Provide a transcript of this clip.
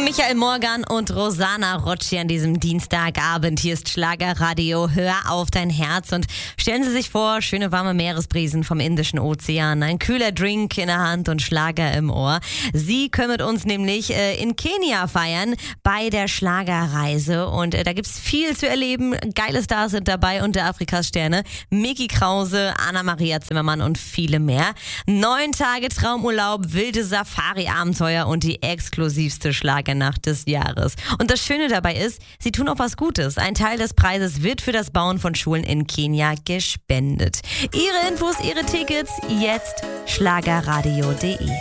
Michael Morgan und Rosanna Rocci an diesem Dienstagabend. Hier ist Schlagerradio. Hör auf dein Herz und stellen Sie sich vor, schöne warme Meeresbrisen vom Indischen Ozean, ein kühler Drink in der Hand und Schlager im Ohr. Sie können mit uns nämlich in Kenia feiern bei der Schlagerreise und da gibt's viel zu erleben. Geile Stars sind dabei unter Afrikas Sterne. Miki Krause, Anna-Maria Zimmermann und viele mehr. 9 Tage Traumurlaub, wilde Safari-Abenteuer und die exklusivste Schlagernacht des Jahres. Und das Schöne dabei ist, sie tun auch was Gutes. Ein Teil des Preises wird für das Bauen von Schulen in Kenia gespendet. Ihre Infos, Ihre Tickets, jetzt schlagerradio.de.